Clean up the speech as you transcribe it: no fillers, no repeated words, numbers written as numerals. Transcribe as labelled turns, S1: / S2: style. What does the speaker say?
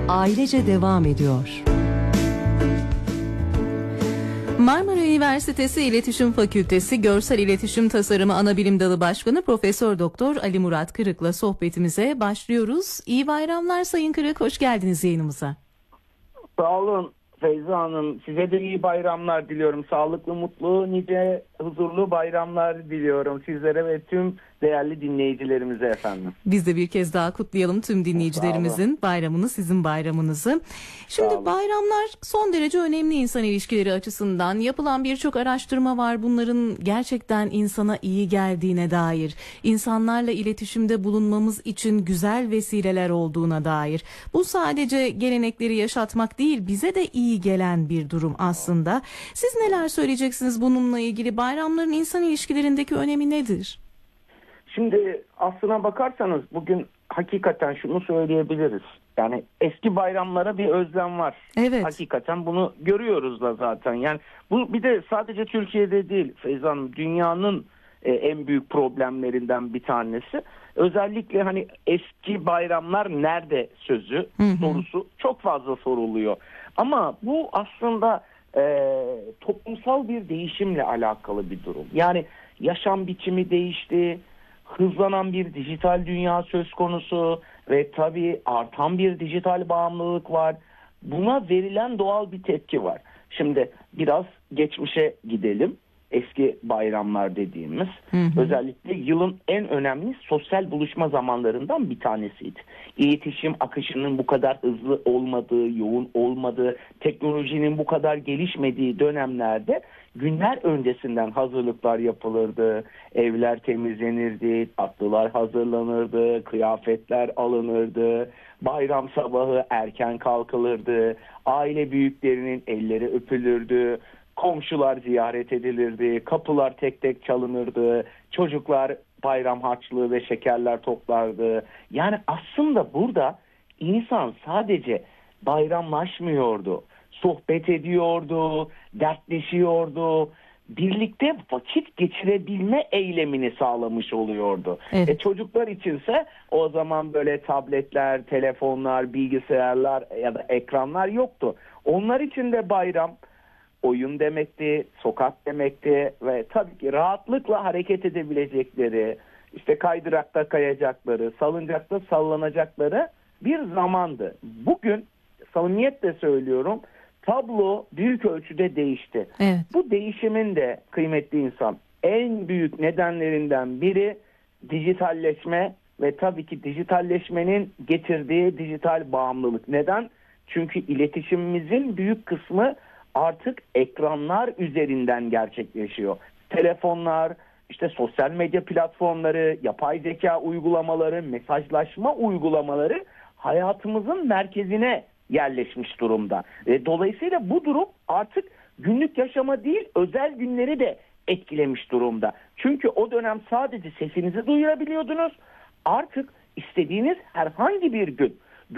S1: ailece devam ediyor. Marmara Üniversitesi İletişim Fakültesi Görsel İletişim Tasarımı Anabilim Dalı Başkanı Profesör Doktor Ali Murat Kırık'la sohbetimize başlıyoruz. İyi bayramlar Sayın Kırık, hoş geldiniz yayınımıza.
S2: Sağ olun Feyza Hanım. Size de iyi bayramlar diliyorum. Sağlıklı, mutlu, nice, huzurlu bayramlar diliyorum sizlere ve tüm değerli dinleyicilerimize efendim.
S1: Biz de bir kez daha kutlayalım tüm dinleyicilerimizin bayramını, sizin bayramınızı. Şimdi bayramlar son derece önemli insan ilişkileri açısından. Yapılan birçok araştırma var. Bunların gerçekten insana iyi geldiğine dair, insanlarla iletişimde bulunmamız için güzel vesileler olduğuna dair. Bu sadece gelenekleri yaşatmak değil, bize de iyi gelen bir durum aslında. Siz neler söyleyeceksiniz bununla ilgili? Bayramların insan ilişkilerindeki önemi nedir?
S2: Şimdi aslına bakarsanız bugün hakikaten şunu söyleyebiliriz. Yani eski bayramlara bir özlem var.
S1: Evet.
S2: Hakikaten bunu görüyoruz da zaten. Yani bu bir de sadece Türkiye'de değil Feyza Hanım, dünyanın en büyük problemlerinden bir tanesi. Özellikle hani eski bayramlar nerede sözü, sorusu çok fazla soruluyor. Ama bu aslında toplumsal bir değişimle alakalı bir durum. Yani yaşam biçimi değişti. Hızlanan bir dijital dünya söz konusu ve tabii artan bir dijital bağımlılık var. Buna verilen doğal bir tepki var. Şimdi biraz geçmişe gidelim. Eski bayramlar dediğimiz özellikle yılın en önemli sosyal buluşma zamanlarından bir tanesiydi. İletişim akışının bu kadar hızlı olmadığı, yoğun olmadığı, teknolojinin bu kadar gelişmediği dönemlerde günler öncesinden hazırlıklar yapılırdı, evler temizlenirdi, tatlılar hazırlanırdı, kıyafetler alınırdı, bayram sabahı erken kalkılırdı, aile büyüklerinin elleri öpülürdü, komşular ziyaret edilirdi, kapılar tek tek çalınırdı, çocuklar bayram harçlığı ve şekerler toplardı. Yani aslında burada insan sadece bayramlaşmıyordu, sohbet ediyordu, dertleşiyordu, birlikte vakit geçirebilme eylemini sağlamış oluyordu.
S1: Evet.
S2: Çocuklar içinse o zaman böyle tabletler, telefonlar, bilgisayarlar ya da ekranlar yoktu. Onlar için de bayram oyun demekti, sokak demekti ve tabii ki rahatlıkla hareket edebilecekleri, işte kaydırakta kayacakları, salıncakta sallanacakları bir zamandı. Bugün samimiyetle söylüyorum, tablo büyük ölçüde değişti.
S1: Evet.
S2: Bu değişimin de kıymetli insan en büyük nedenlerinden biri dijitalleşme ve tabii ki dijitalleşmenin getirdiği dijital bağımlılık. Neden? Çünkü iletişimimizin büyük kısmı artık ekranlar üzerinden gerçekleşiyor. Telefonlar, işte sosyal medya platformları, yapay zeka uygulamaları, mesajlaşma uygulamaları hayatımızın merkezine yerleşmiş durumda. Dolayısıyla bu durum artık günlük yaşama değil, özel günleri de etkilemiş durumda. Çünkü o dönem sadece sesinizi duyurabiliyordunuz. Artık istediğiniz herhangi bir gün